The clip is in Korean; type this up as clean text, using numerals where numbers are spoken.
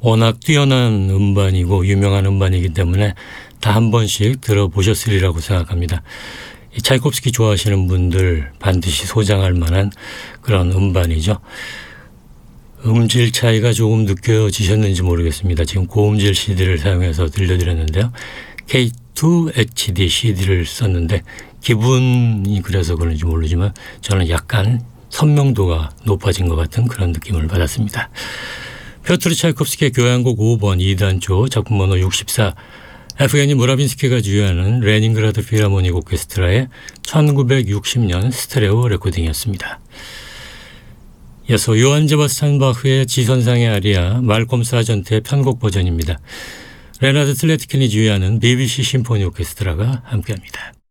워낙 뛰어난 음반이고 유명한 음반이기 때문에 다 한 번씩 들어보셨으리라고 생각합니다. 이 차이콥스키 좋아하시는 분들 반드시 소장할 만한 그런 음반이죠. 음질 차이가 조금 느껴지셨는지 모르겠습니다. 지금 고음질 CD를 사용해서 들려드렸는데요. K2 HD CD를 썼는데 기분이 그래서 그런지 모르지만 저는 약간 선명도가 높아진 것 같은 그런 느낌을 받았습니다. 피오트르 차이콥스키의 교향곡 5번 2단조 작품 번호 64 에프게니 무라빈스키가 주유하는 레닌그라드 필하모닉 오케스트라의 1960년 스테레오 레코딩이었습니다. 이어서 요한 제바스찬 바흐의 지선상의 아리아 말콤 사전트의 편곡 버전입니다. 레나드 슬레트킨이 주유하는 BBC 심포니 오케스트라가 함께합니다.